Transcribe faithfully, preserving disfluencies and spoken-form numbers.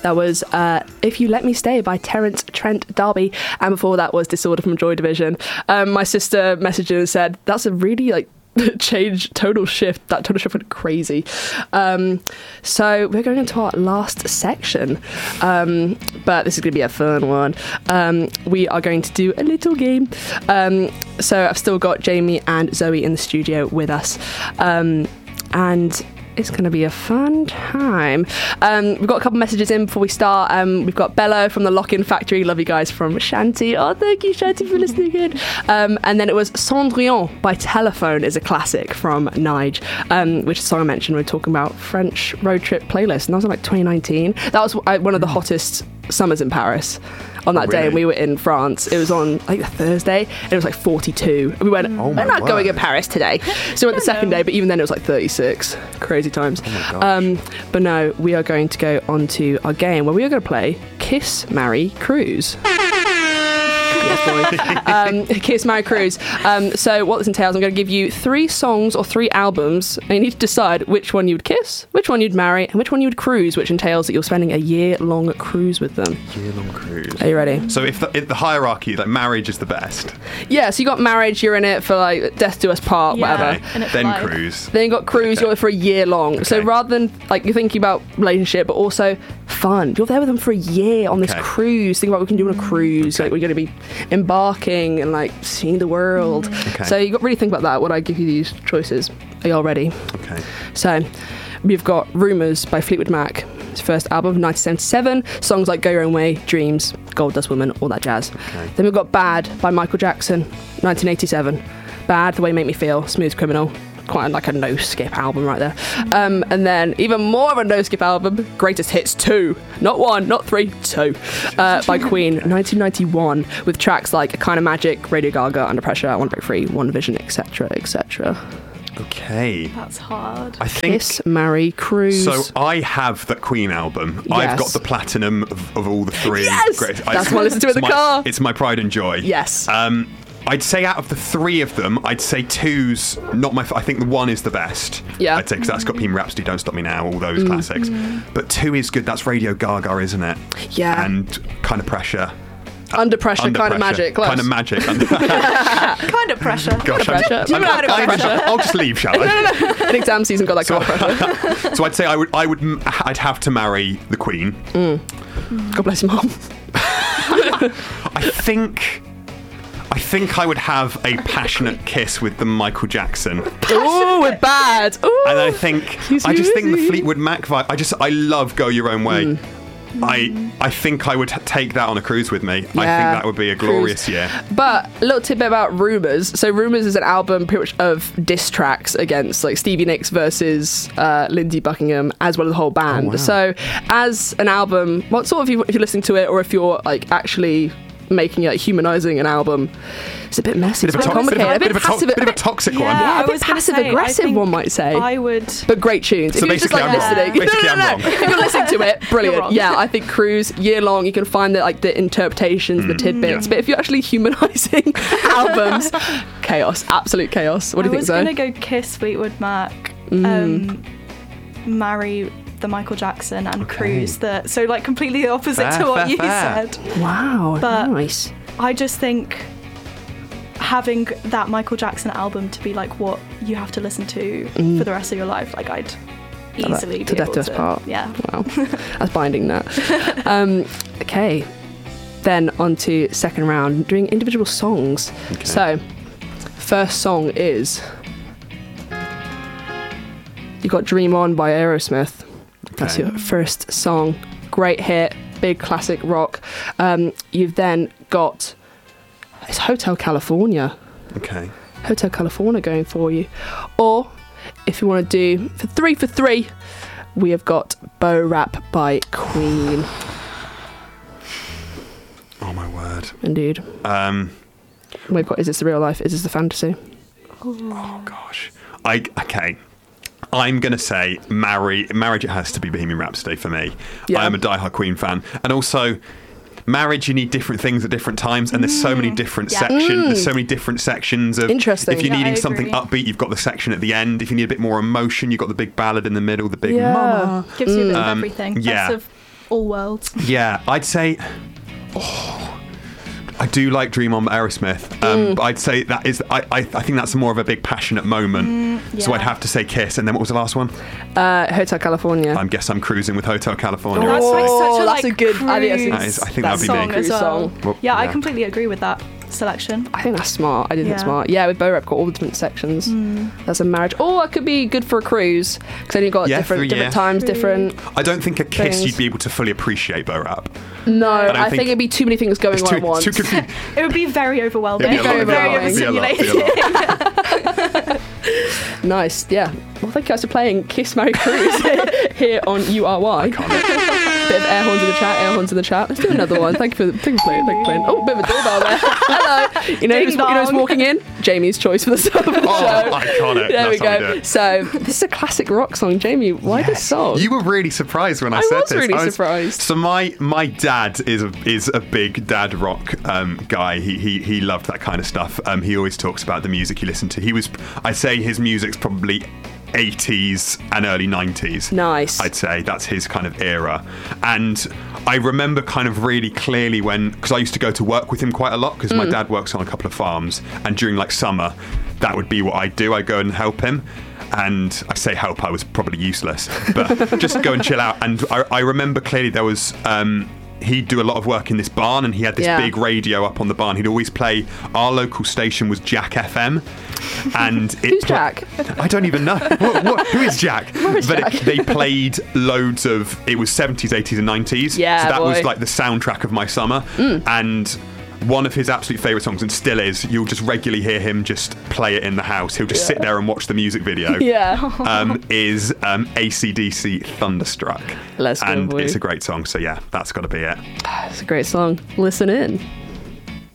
That was uh, If You Let Me Stay by Terence Trent D'Arby. And before that was Disorder from Joy Division. Um, my sister messaged in and said, that's a really, like, change, total shift. That total shift went crazy. Um, so we're going into our last section. Um, but this is going to be a fun one. Um, we are going to do a little game. Um, so I've still got Jamie and Zoe in the studio with us. Um, and... it's going to be a fun time. Um, we've got a couple messages in before we start. Um, we've got Bello from the Lock-In Factory. Love you guys from Shanty. Oh, thank you, Shanty, for listening in. Um, and then it was Cendrillon by Telephone is a classic from Nige, um, which is a song I mentioned when we were talking about French road trip playlist. And that was in like twenty nineteen. That was uh, one of the hottest summers in Paris. On that oh, really? day, and we were in France. It was on like a Thursday, and it was like forty-two. And we went, oh we're not word. going in Paris today. So we're at the second day, but even then it was like thirty-six. Crazy times. Oh um, but no, we are going to go on to our game where we are going to play Kiss, Marry, Cruise. um, Kiss, Marry, Cruise. Um, so what this entails, I'm going to give you three songs or three albums, and you need to decide which one you would kiss, which one you'd marry, and which one you would cruise, which entails that you're spending a year-long cruise with them. Year-long cruise. Are you ready? So if the, if the hierarchy, like marriage is the best. Yeah, so you got marriage, you're in it for like death do us part, yeah, whatever. Okay. Then like, cruise. Then you got cruise, okay. You're for a year long. Okay. So rather than like you're thinking about relationship, but also fun. You're there with them for a year on this okay. cruise. Think about what we can do on a cruise. Okay. Like we're going to be embarking and like seeing the world. Okay. So you got to really think about that when I give you these choices. Are you all ready? Okay. So we've got Rumours by Fleetwood Mac. His first album, nineteen seventy-seven. Songs like Go Your Own Way, Dreams, Gold Dust Woman, all that jazz. Okay. Then we've got Bad by Michael Jackson, nineteen eighty-seven. Bad, The Way You Make Me Feel, Smooth Criminal. Quite like a no-skip album right there. Um, and then even more of a no-skip album, Greatest Hits two. Not one, not three, two. Uh, by Queen, nineteen ninety-one, with tracks like Kind of Magic, Radio Gaga, Under Pressure, I Want to Break Free, One Vision, et cetera, et cetera. Okay. That's hard. I think Kiss, Marry, Cruise. So I have the Queen album. Yes. I've got the platinum of, of all the three. Yes! Great. That's I, what I listen to in the my, car. It's my pride and joy. Yes. Um, I'd say out of the three of them, I'd say two's not my... F- I think the one is the best. Yeah. I'd say, because that's got Bohemian Rhapsody, Don't Stop Me Now, all those mm. classics. Mm. But two is good. That's Radio Gaga, isn't it? Yeah. And Kind of Pressure. Under Pressure, Under Kind pressure. of Magic. Close. Kind of Magic. Under- kind of Pressure. Gosh, kind of pressure. I'm, I'm, I'm, pressure. I'll just leave, shall I? no, no, no. An exam season got that so, kind of pressure. So I'd say I would, I would, I'd have to marry the Queen. Mm. Mm. God bless your mum. I think... I think I would have a passionate kiss with the Michael Jackson. Ooh, with Bad. Ooh. And I think I just think the Fleetwood Mac vibe. I just I love Go Your Own Way. Mm. I I think I would t- take that on a cruise with me. Yeah, I think that would be a glorious cruise. year. But a little tidbit about Rumours. So Rumours is an album pretty much of diss tracks against like Stevie Nicks versus uh, Lindsey Buckingham, as well as the whole band. Oh, wow. So as an album, what sort of you, if you're listening to it, or if you're like actually making it like, humanising an album, it's a bit messy, bit it's quite complicated, bit of a, a bit, bit, passive, to- bit of a toxic yeah, one. Yeah, a bit passive say, aggressive, one might say. I would, but great tunes. So if you're just like I'm listening, basically no, no, no, I'm no. wrong. If you're listening to it, brilliant. Yeah, I think Cruise year long. You can find the like the interpretations, mm. the tidbits. Yeah. But if you're actually humanising albums, chaos, absolute chaos. What do you I think? So I was gonna go Kiss, Fleetwood Mac, mm. um, marry the Michael Jackson, and okay. Cruise. The so like completely the opposite fair, to what fair, you fair. said. Wow, but nice. I just think having that Michael Jackson album to be like what you have to listen to mm. for the rest of your life, like I'd easily be to death able to us to, part. Yeah. Wow, that's binding that. um, okay, then on to second round, doing individual songs. Okay. So, first song is you got "Dream On" by Aerosmith. Okay. That's your first song. Great hit. Big classic rock. Um, you've then got it's Hotel California. Okay. Hotel California going for you. Or if you want to do for three for three, we have got Bo Rap by Queen. Oh my word. Indeed. Um, we've got Is This the Real Life? Is This the Fantasy? Oh gosh. I okay. I'm going to say marry, marriage, it has to be Bohemian Rhapsody for me. Yeah. I am a diehard Queen fan. And also, marriage, you need different things at different times, and there's so many different yeah. sections. Mm. There's so many different sections of... Interesting. If you're yeah, needing something upbeat, you've got the section at the end. If you need a bit more emotion, you've got the big ballad in the middle, the big yeah. mama. Gives you a bit um, of everything. Yeah. Best of all worlds. Yeah, I'd say. Oh, I do like Dream On by Aerosmith. Um, Mm. but I'd say that is. I, I I think that's more of a big passionate moment. Mm, So yeah. I'd have to say Kiss. And then what was the last one? Uh, Hotel California. I guess I'm cruising with Hotel California. That's like Oh, such a that's like a good- I think that's a- That is- I think That that'd be song me. as well. Song. Well, yeah, I yeah. completely agree with that selection. I think that's smart. I do think Yeah. it's smart. Yeah, with Bo Rap got all the different sections. That's a marriage. Or it could be good for a cruise because then you've got Yeah, different three- different yeah. times, different. I don't think a Kiss Things. you'd be able to fully appreciate Bo Rap. No, I I, don't think, think- it'd be too many things going It's on too, at once. too confusing. It would be very overwhelming. It'd be a lot, Very it'd be a lot, very it'd be a lot, it'd be a overstimulated. lot. Nice, yeah. Well, thank you guys for playing Kiss Marry Cruise here on U R Y. Iconic. Bit of air horns in the chat, air horns in the chat. Let's do another one. Thank you for, thank you for playing. Thank you for playing. Oh, bit of a doorbell there. Hello. You know, Ding who's, you know who's dong. walking in? Jamie's choice for the start of the Oh, show. iconic. There we That's how we do go. it. So this is a classic rock song. Jamie, why this song? You were really surprised when I, I said was this. really surprised. So my my dad is a is a big dad rock um, guy. He he he loved that kind of stuff. Um, he always talks about the music he listened to. He was, I'd say, his music's probably eighties and early nineties. Nice. I'd say that's his kind of era. And I remember kind of really clearly when, because I used to go to work with him quite a lot because Mm. my dad works on a couple of farms, and during like summer, that would be what I'd do. I'd go and help him. And I say help, I was probably useless, but just go and chill out. And I, I remember clearly there was, um, he'd do a lot of work in this barn, and he had this Yeah. big radio up on the barn. He'd always play, our local station was Jack F M. And it Who's pla- Jack? I don't even know. What, what, who is Jack? is but Jack? It, they played loads of, it was seventies, eighties and nineties. Yeah, so that boy. was like the soundtrack of my summer. And one of his absolute favourite songs, and still is, you'll just regularly hear him just play it in the house. He'll just sit there and watch the music video. Yeah. Um, is um, A C D C Thunderstruck. Let's go, And boy. it's a great song. So yeah, that's got to be it. It's a great song. Listen in.